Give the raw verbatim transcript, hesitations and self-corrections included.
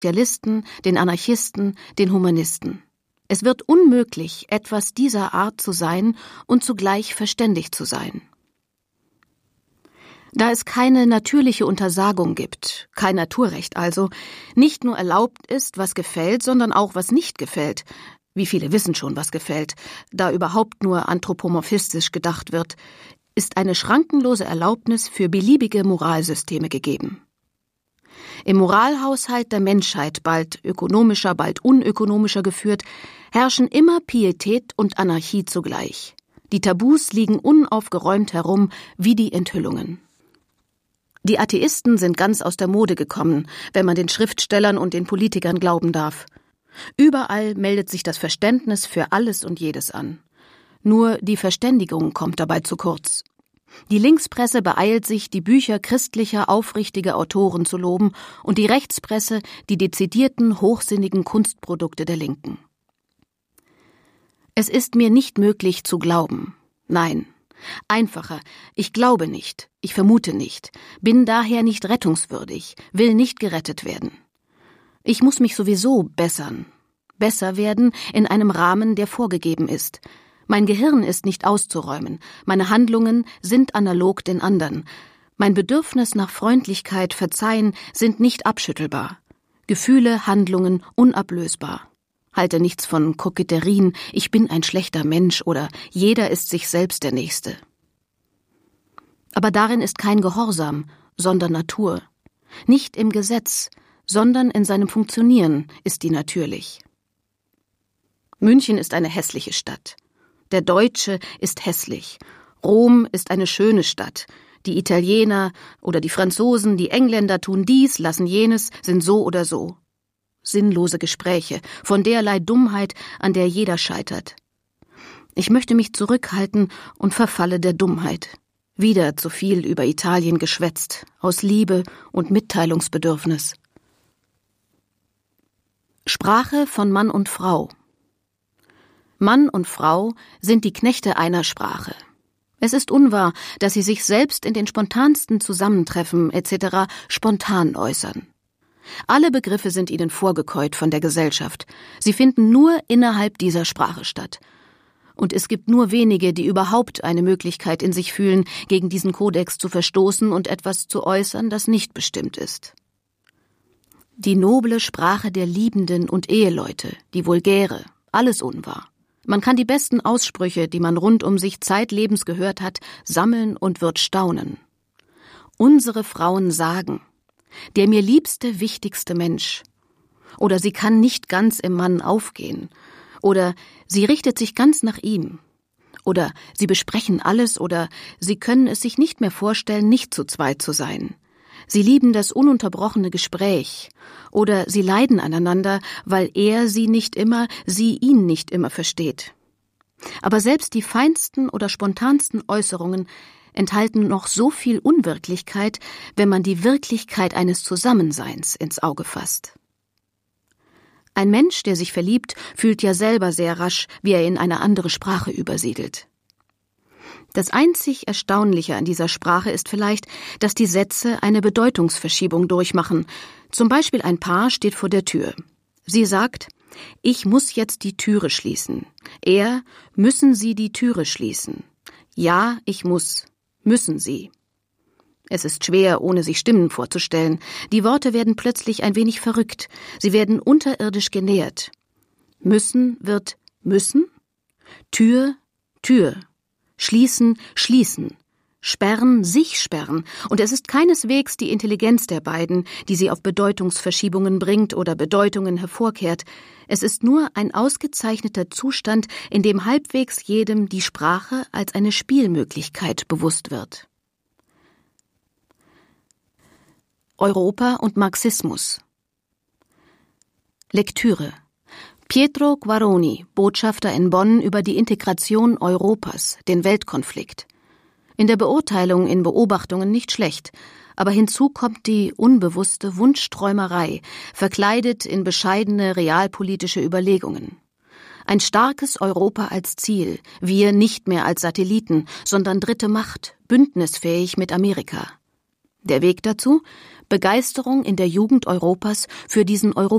Sozialisten, den Anarchisten, den Humanisten. Es wird unmöglich, etwas dieser Art zu sein und zugleich verständig zu sein. Da es keine natürliche Untersagung gibt, kein Naturrecht also, nicht nur erlaubt ist, was gefällt, sondern auch, was nicht gefällt, wie viele wissen schon, was gefällt, da überhaupt nur anthropomorphistisch gedacht wird, ist eine schrankenlose Erlaubnis für beliebige Moralsysteme gegeben. Im Moralhaushalt der Menschheit, bald ökonomischer, bald unökonomischer geführt, herrschen immer Pietät und Anarchie zugleich. Die Tabus liegen unaufgeräumt herum wie die Enthüllungen. Die Atheisten sind ganz aus der Mode gekommen, wenn man den Schriftstellern und den Politikern glauben darf. Überall meldet sich das Verständnis für alles und jedes an. Nur die Verständigung kommt dabei zu kurz. Die Linkspresse beeilt sich, die Bücher christlicher, aufrichtiger Autoren zu loben und die Rechtspresse die dezidierten, hochsinnigen Kunstprodukte der Linken. Es ist mir nicht möglich zu glauben. Nein, einfacher, ich glaube nicht, ich vermute nicht, bin daher nicht rettungswürdig, will nicht gerettet werden. Ich muss mich sowieso bessern. Besser werden in einem Rahmen, der vorgegeben ist. Mein Gehirn ist nicht auszuräumen, meine Handlungen sind analog den anderen. Mein Bedürfnis nach Freundlichkeit, Verzeihen sind nicht abschüttelbar. Gefühle, Handlungen unablösbar. Halte nichts von Koketterien, ich bin ein schlechter Mensch oder jeder ist sich selbst der Nächste. Aber darin ist kein Gehorsam, sondern Natur. Nicht im Gesetz, sondern in seinem Funktionieren ist die natürlich. München ist eine hässliche Stadt. Der Deutsche ist hässlich. Rom ist eine schöne Stadt. Die Italiener oder die Franzosen, die Engländer tun dies, lassen jenes, sind so oder so. Sinnlose Gespräche, von derlei Dummheit, an der jeder scheitert. Ich möchte mich zurückhalten und verfalle der Dummheit. Wieder zu viel über Italien geschwätzt, aus Liebe und Mitteilungsbedürfnis. Sprache von Mann und Frau. Mann und Frau sind die Knechte einer Sprache. Es ist unwahr, dass sie sich selbst in den spontansten Zusammentreffen et cetera spontan äußern. Alle Begriffe sind ihnen vorgekäut von der Gesellschaft. Sie finden nur innerhalb dieser Sprache statt. Und es gibt nur wenige, die überhaupt eine Möglichkeit in sich fühlen, gegen diesen Kodex zu verstoßen und etwas zu äußern, das nicht bestimmt ist. Die noble Sprache der Liebenden und Eheleute, die vulgäre, alles unwahr. Man kann die besten Aussprüche, die man rund um sich zeitlebens gehört hat, sammeln und wird staunen. Unsere Frauen sagen, der mir liebste, wichtigste Mensch. Oder sie kann nicht ganz im Mann aufgehen. Oder sie richtet sich ganz nach ihm. Oder sie besprechen alles oder sie können es sich nicht mehr vorstellen, nicht zu zweit zu sein. Sie lieben das ununterbrochene Gespräch. Oder sie leiden aneinander, weil er sie nicht immer, sie ihn nicht immer versteht. Aber selbst die feinsten oder spontansten Äußerungen enthalten noch so viel Unwirklichkeit, wenn man die Wirklichkeit eines Zusammenseins ins Auge fasst. Ein Mensch, der sich verliebt, fühlt ja selber sehr rasch, wie er in eine andere Sprache übersiedelt. Das einzig Erstaunliche an dieser Sprache ist vielleicht, dass die Sätze eine Bedeutungsverschiebung durchmachen. Zum Beispiel ein Paar steht vor der Tür. Sie sagt, ich muss jetzt die Türe schließen. Er, müssen Sie die Türe schließen. Ja, ich muss. Müssen Sie. Es ist schwer, ohne sich Stimmen vorzustellen. Die Worte werden plötzlich ein wenig verrückt. Sie werden unterirdisch genährt. Müssen wird müssen. Tür, Tür. Schließen, schließen. Sperren, sich sperren. Und es ist keineswegs die Intelligenz der beiden, die sie auf Bedeutungsverschiebungen bringt oder Bedeutungen hervorkehrt. Es ist nur ein ausgezeichneter Zustand, in dem halbwegs jedem die Sprache als eine Spielmöglichkeit bewusst wird. Europa und Marxismus. Lektüre. Pietro Quaroni, Botschafter in Bonn über die Integration Europas, den Weltkonflikt. In der Beurteilung in Beobachtungen nicht schlecht, aber hinzu kommt die unbewusste Wunschträumerei, verkleidet in bescheidene realpolitische Überlegungen. Ein starkes Europa als Ziel, wir nicht mehr als Satelliten, sondern dritte Macht, bündnisfähig mit Amerika. Der Weg dazu? Begeisterung in der Jugend Europas für diesen europäischen